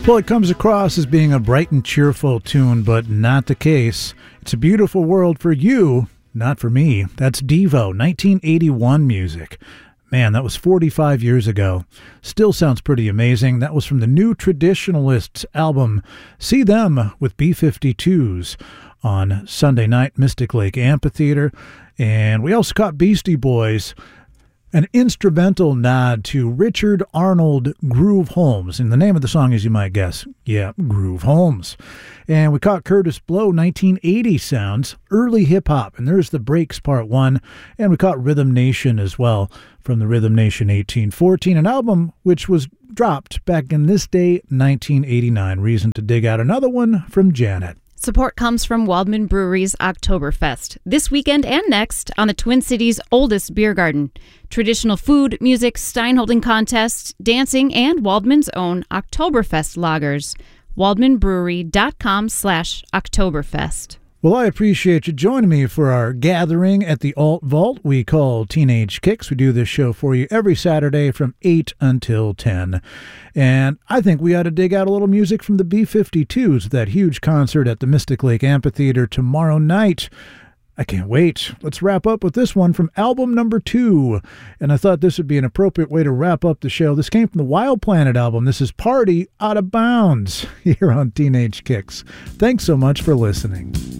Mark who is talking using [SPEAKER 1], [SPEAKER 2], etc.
[SPEAKER 1] Well, it comes across as being a bright and cheerful tune, but not the case. It's a beautiful world for you, not for me. That's Devo, 1981 music. Man, that was 45 years ago. Still sounds pretty amazing. That was from the New Traditionalists album. See them with B-52s on Sunday night, Mystic Lake Amphitheater. And we also caught Beastie Boys, an instrumental nod to Richard Arnold Groove Holmes. And the name of the song, as you might guess, Groove Holmes. And we caught Curtis Blow, 1980 sounds, early hip-hop. And there's the Breaks Part 1. And we caught Rhythm Nation as well from the Rhythm Nation 1814, an album which was dropped back in this day, 1989. Reason to dig out another one from Janet.
[SPEAKER 2] Support comes from Waldman Brewery's Oktoberfest, this weekend and next on the Twin Cities' oldest beer garden. Traditional food, music, steinholding contests, dancing, and Waldman's own Oktoberfest lagers. WaldmanBrewery.com/Oktoberfest.
[SPEAKER 1] Well, I appreciate you joining me for our gathering at the Alt Vault we call Teenage Kicks. We do this show for you every Saturday from 8 until 10. And I think we ought to dig out a little music from the B-52s, that huge concert at the Mystic Lake Amphitheater tomorrow night. I can't wait. Let's wrap up with this one from album number 2. And I thought this would be an appropriate way to wrap up the show. This came from the Wild Planet album. This is Party Out of Bounds here on Teenage Kicks. Thanks so much for listening.